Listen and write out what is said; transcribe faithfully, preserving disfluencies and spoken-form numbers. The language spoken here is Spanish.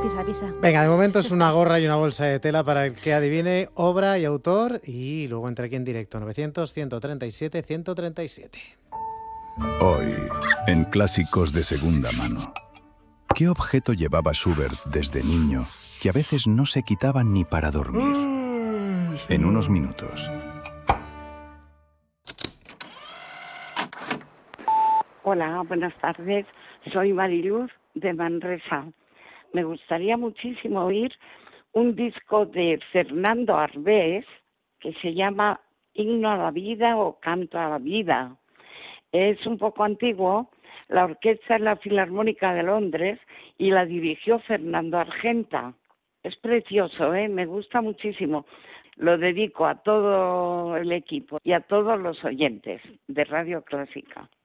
Pisa, pisa. Venga, de momento es una gorra y una bolsa de tela para el que adivine obra y autor y luego entre aquí en directo, novecientos, ciento treinta y siete, ciento treinta y siete. Hoy, en Clásicos de Segunda Mano. ¿Qué objeto llevaba Schubert desde niño que a veces no se quitaba ni para dormir? En unos minutos. Hola, buenas tardes. Soy Mariluz de Manresa. Me gustaría muchísimo oír un disco de Fernando Arbés que se llama Himno a la Vida o Canto a la Vida. Es un poco antiguo. La orquesta es la Filarmónica de Londres y la dirigió Fernando Argenta. Es precioso, ¿eh? Me gusta muchísimo. Lo dedico a todo el equipo y a todos los oyentes de Radio Clásica.